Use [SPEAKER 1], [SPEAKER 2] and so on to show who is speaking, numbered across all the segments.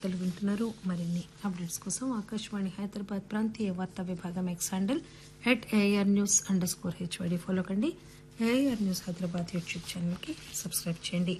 [SPEAKER 1] వింటున్నారు. మరిన్ని అప్డేట్స్ కోసం ఆకాశవాణి హైదరాబాద్ ప్రాంతీయ వార్తా విభాగం ఎక్స్ హ్యాండిల్ @AIRNews_HYD ఫాలో కండి. AIR news Hyderabad YouTube channel కి సబ్స్క్రైబ్ చేయండి.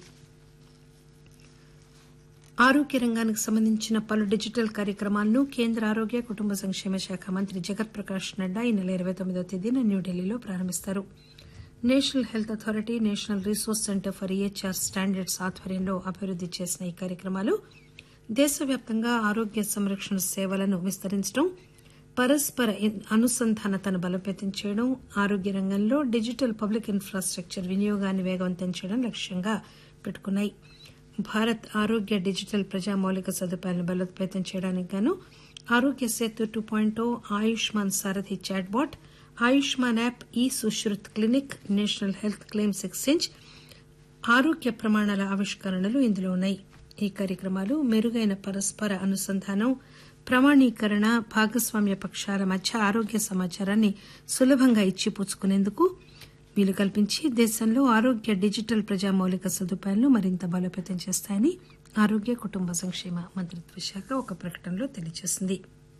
[SPEAKER 1] ఆరోగ్య రంగానికి సంబంధించిన పలు డిజిటల్ కార్యక్రమాలను కేంద్ర ఆరోగ్య కుటుంబ సంక్షేమ శాఖ మంత్రి జగత్ ప్రకాష్ నడ్డా ఈ నెల 29వ తేదీన న్యూఢిల్లీలో ప్రారంభిస్తారు. National health authority, national resource centre for EHR standards ఆధ్వర్యంలో అభివృద్ది చేసిన ఈ కార్యక్రమాలు దేశవ్యాప్తంగా ఆరోగ్య సంరక్షణ సేవలను విస్తరించడం, పరస్పర అనుసంధానతను బలోపేతం చేయడం, ఆరోగ్య రంగంలో డిజిటల్ పబ్లిక్ ఇన్ఫ్రాస్టక్చర్ వినియోగాన్ని వేగవంతం చేయడం లక్ష్యంగా పెట్టుకున్నాయి. భారత్ ఆరోగ్య డిజిటల్ ప్రజా మౌలిక సదుపాయాలను బలోపేతం చేయడానికి గాను ఆరోగ్య సేతు 2.0, ఆయుష్మాన్ సారథి చాట్బాట్, ఆయుష్మాన్ యాప్, ఈ Sushrut clinic, national health claims exchange, ఆరోగ్య ప్రమాణాల ఆవిష్కరణలు ఇందులో ఉన్నాయి. ఈ కార్యక్రమాలు మెరుగైన పరస్పర అనుసంధానం, ప్రమాణీకరణ, భాగస్వామ్య పక్షాల మధ్య ఆరోగ్య సమాచారాన్ని సులభంగా ఇచ్చిపుచ్చుకునేందుకు వీలు కల్పించి దేశంలో ఆరోగ్య డిజిటల్ ప్రజా మౌలిక సదుపాయాలను మరింత బలోపేతం చేస్తాయని ఆరోగ్య కుటుంబ సంక్షేమ మంత్రిత్వ శాఖ ఒక ప్రకటనలో తెలియజేసింది.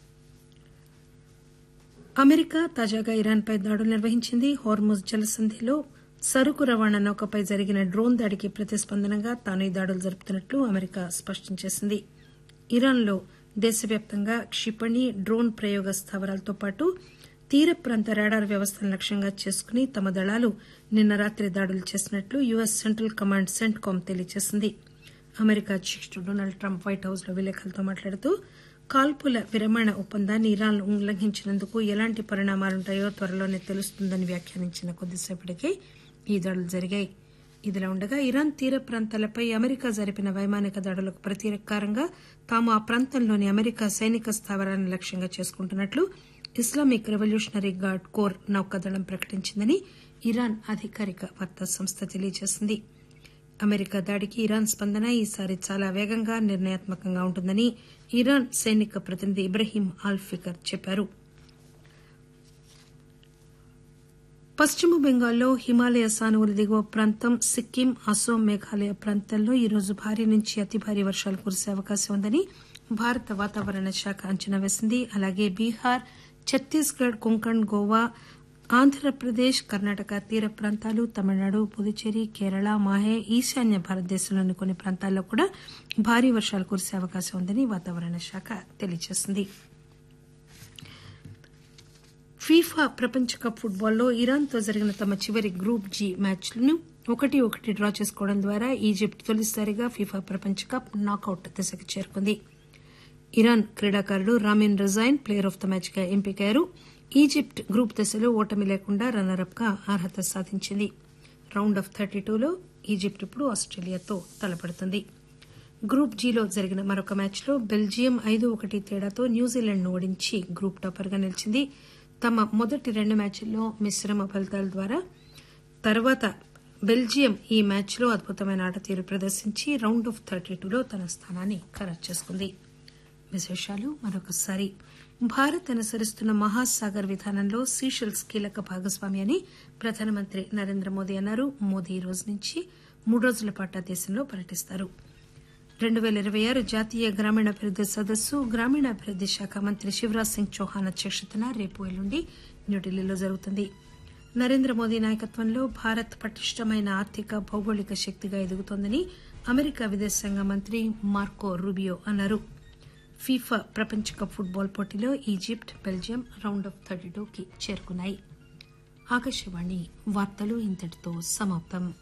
[SPEAKER 1] అమెరికా తాజాగా ఇరాన్పై దాడులు నిర్వహించింది. హోర్ముజ్ జలసంధిలో సరుకు రవాణా నౌకపై జరిగిన డ్రోన్ దాడికి ప్రతిస్పందనగా తాను ఈ దాడులు జరుపుతున్నట్లు అమెరికా స్పష్టం చేసింది. ఇరాన్లో దేశవ్యాప్తంగా క్షిపణి, డ్రోన్ ప్రయోగ స్థావరాలతో పాటు తీర ప్రాంత రాడార్ వ్యవస్థను లక్ష్యంగా చేసుకుని తమ దళాలు నిన్న రాత్రి దాడులు చేసినట్లు యుఎస్ సెంట్రల్ కమాండ్ సెంట్కామ్ తెలియజేసింది. అమెరికా అధ్యకుడు డొనాల్డ్ ట్రంప్ వైట్ హౌస్ లో విలేకరులతో మాట్లాడుతూ కాల్పుల విరమణ ఒప్పందాన్ని ఇరాన్ ఉల్లంఘించినందుకు ఎలాంటి పరిణామాలుంటాయో త్వరలోనే తెలుస్తుందని వ్యాఖ్యానించిన కొద్దిసేపటికే ఈ దాడులు జరిగాయి. ఇదిలా ఉండగా ఇరాన్ తీర ప్రాంతాలపై అమెరికా జరిపిన వైమానిక దాడులకు ప్రతీకారంగా తాము ఆ ప్రాంతంలోని అమెరికా సైనిక స్థావరాలను లక్ష్యంగా చేసుకుంటున్నట్లు ఇస్లామిక్ రెవల్యూషనరీ గార్డ్ కోర్ నౌకాదళం ప్రకటించిందని ఇరాన్ అధికారిక వార్తా సంస్థ తెలియజేసింది. అమెరికా దాడికి ఇరాన్ స్పందన ఈసారి చాలా వేగంగా, నిర్ణయాత్మకంగా ఉంటుందని ఇరాన్ సైనిక ప్రతినిధి ఇబ్రహీం ఆల్ఫికర్ చెప్పారు. పశ్చిమ బెంగాల్లో హిమాలయ సానువుల దిగువ ప్రాంతం, సిక్కిం, అసోం, మేఘాలయ ప్రాంతాల్లో ఈరోజు భారీ నుంచి అతి భారీ వర్షాలు కురిసే అవకాశం ఉందని భారత వాతావరణ శాఖ అంచనా వేసింది. అలాగే బీహార్, ఛత్తీస్గఢ్, కొంకణ్, గోవా, ఆంధ్రప్రదేశ్, కర్ణాటక తీర ప్రాంతాలు, తమిళనాడు, పుదుచ్చేరి, కేరళ, మాహే, ఈశాన్య భారతదేశంలోని కొన్ని ప్రాంతాల్లో కూడా భారీ వర్షాలు కురిసే అవకాశం ఉందని వాతావరణ శాఖ తెలియజేసింది. ఫీఫా ప్రపంచ కప్ ఫుట్బాల్లో ఇరాన్తో జరిగిన తమ చివరి గ్రూప్ జి మ్యాచ్లను 1-1 డ్రా చేసుకోవడం ద్వారా ఈజిప్ట్ తొలిసారిగా ఫీఫా ప్రపంచ కప్ నాకౌట్ దశకు చేరుకుంది. ఇరాన్ క్రీడాకారుడు రామిన్ రజైన్ ప్లేయర్ ఆఫ్ ద మ్యాచ్ గా ఎంపికయ్యారు. ఈజిప్ట్ గ్రూప్ దశలో ఓటమి లేకుండా రన్నరప్ గా అర్హత సాధించింది. రౌండ్ ఆఫ్ 32లో ఈజిప్ట్ ఇప్పుడు ఆస్టేలియాతో తలపడుతుంది. గ్రూప్ జీలో జరిగిన మరొక మ్యాచ్లో బెల్జియం 5-1 తేడాతో న్యూజిలాండ్ ను ఓడించి గ్రూప్ టాపర్ గా నిలిచింది. తమ మొదటి 2 మ్యాచ్ల్లో మిశ్రమ ఫలితాల ద్వారా తర్వాత బెల్జియం ఈ మ్యాచ్లో అద్భుతమైన ఆటతీరు ప్రదర్శించి రౌండ్ ఆఫ్ 32లో తన స్థానాన్ని ఖరారు చేసుకుంది. విశేషాలు మరొకసారి. భారత్ అనుసరిస్తున్న మహాసాగర్ విధానంలో సీషెల్స్ కీలక భాగస్వామి అని ప్రధానమంత్రి నరేంద్ర మోదీ అన్నారు. మోదీ ఈ రోజు నుంచి 3 రోజుల పాటు ఆ దేశంలో పర్యటిస్తారు. 2026 జాతీయ గ్రామీణాభివృద్ది సదస్సు గ్రామీణాభివృద్ది శాఖ మంత్రి శివరాజ్ సింగ్ చౌహాన్ అధ్యక్షతన రేపు, ఎల్లుండి న్యూఢిల్లీలో జరుగుతుంది. నరేంద్ర మోదీ నాయకత్వంలో భారత్ పటిష్టమైన ఆర్థిక, భౌగోళిక శక్తిగా ఎదుగుతోందని అమెరికా విదేశాంగ మంత్రి మార్కో రూబియో అన్నారు. ఫీఫా ప్రపంచ కప్ ఫుట్బాల్ పోటీలో ఈజిప్ట్, బెల్జియం రౌండ్ ఆఫ్ 32కి చేరుకున్నాయి. ఆకాశవాణి వార్తలు ఇంతటితో సమాప్తం.